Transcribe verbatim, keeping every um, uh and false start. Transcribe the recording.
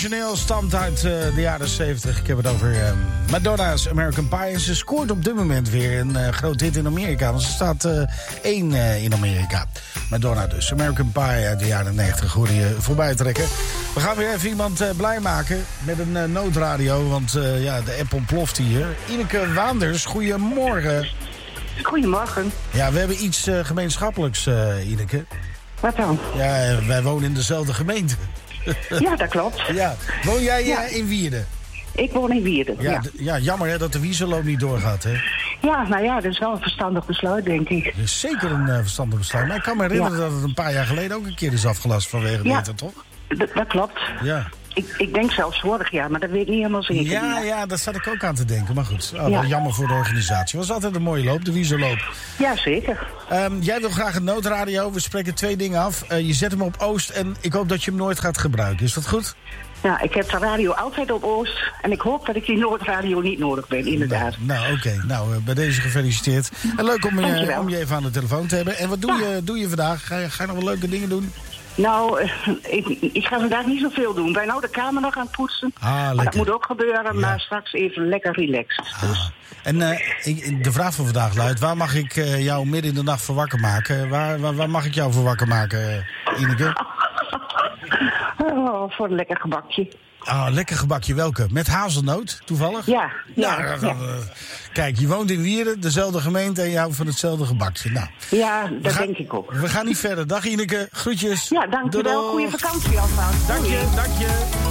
origineel stamt uit uh, de jaren zeventig. Ik heb het over uh, Madonna's American Pie. En ze scoort op dit moment weer een uh, groot hit in Amerika. Want ze staat uh, één uh, in Amerika. Madonna dus. American Pie uit de jaren negentig hoorde je voorbij trekken. We gaan weer even iemand uh, blij maken met een uh, noodradio. Want uh, ja, de app ontploft hier. Ineke Waanders, goedemorgen. Goedemorgen. Ja, we hebben iets uh, gemeenschappelijks, uh, Ineke. Wat dan? Ja, wij wonen in dezelfde gemeente. Ja, dat klopt. Ja. Woon jij ja. uh, in Wierden? Ik woon in Wierden, ja. ja. D- ja, jammer hè, dat de wiezenloop niet doorgaat, hè? Ja, nou ja, dat is wel een verstandig besluit, denk ik. Dat is zeker een uh, verstandig besluit. Maar ik kan me herinneren ja. dat het een paar jaar geleden ook een keer is afgelast vanwege ja. water, toch? D- dat klopt. Ja. Ik, ik denk zelfs vorig jaar, maar dat weet ik niet helemaal zeker. Ja, ja, daar zat ik ook aan te denken. Maar goed, oh, ja. wel jammer voor de organisatie. Was altijd een mooie loop, de wiezenloop. Ja, zeker. Um, jij wil graag een noodradio. We spreken twee dingen af. Uh, je zet hem op Oost en ik hoop dat je hem nooit gaat gebruiken. Is dat goed? Ja, ik heb de radio altijd op Oost. En ik hoop dat ik die noodradio niet nodig ben, inderdaad. Nou, nou oké. Okay. Nou, uh, bij deze gefeliciteerd. En leuk om je, om je even aan de telefoon te hebben. En wat doe, ja. je, doe je vandaag? Ga je, ga je nog wel leuke dingen doen? Nou, ik, ik ga vandaag niet zoveel doen. Wij nou de kamer nog aan het poetsen. Ah, maar dat moet ook gebeuren, ja. maar straks even lekker relaxed. Ah. Dus. En uh, ik, de vraag van vandaag luidt, waar mag ik uh, jou midden in de nacht voor wakker maken? Waar, waar, waar mag ik jou voor wakker maken, Ineke? Oh, voor een lekker gebakje. Ah, lekker gebakje. Welke? Met hazelnoot, toevallig? Ja. ja, nou, ja. Uh, kijk, je woont in Wierden, dezelfde gemeente en je houdt van hetzelfde gebakje. Nou, ja, dat gaan, denk ik ook. We gaan niet verder. Dag Ineke, groetjes. Ja, dankjewel. Goeie vakantie alvast. Dank je, dank je.